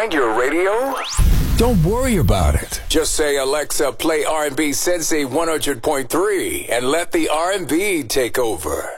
find your radio? Don't worry about it. Just say, Alexa, play R&B Sensei 100.3 and let the R&B take over.